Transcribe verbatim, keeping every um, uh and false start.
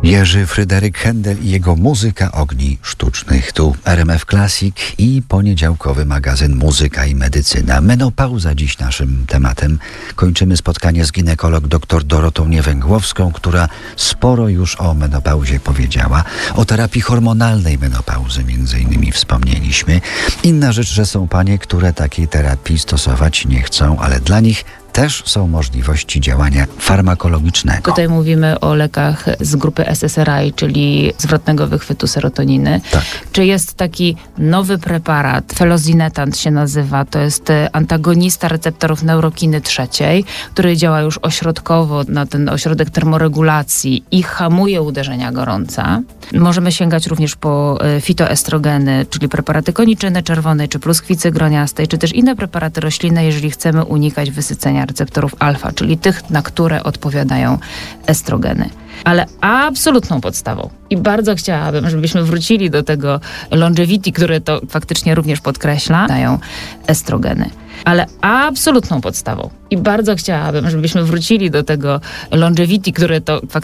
Jerzy Fryderyk Händel i jego muzyka ogni sztucznych. Tu R M F Classic i poniedziałkowy magazyn Muzyka i Medycyna. Menopauza dziś naszym tematem. Kończymy spotkanie z ginekolog dr Dorotą Niewęgłowską, która sporo już o menopauzie powiedziała. O terapii hormonalnej menopauzy między innymi wspomnieliśmy. Inna rzecz, że są panie, które takiej terapii stosować nie chcą, ale dla nich też są możliwości działania farmakologicznego. Tutaj mówimy o lekach z grupy S S R I, czyli zwrotnego wychwytu serotoniny. Tak. Czy jest taki nowy preparat, felozinetant się nazywa, to jest antagonista receptorów neurokiny trzeciej, który działa już ośrodkowo na ten ośrodek termoregulacji i hamuje uderzenia gorąca. Możemy sięgać również po fitoestrogeny, czyli preparaty koniczyny czerwonej, czy pluskwicy groniastej, czy też inne preparaty roślinne, jeżeli chcemy unikać wysycenia receptorów alfa, czyli tych, na które odpowiadają estrogeny. Ale absolutną podstawą i bardzo chciałabym, żebyśmy wrócili do tego longevity, które to faktycznie również podkreśla, dają estrogeny. Ale absolutną podstawą i bardzo chciałabym, żebyśmy wrócili do tego longevity, które to faktycznie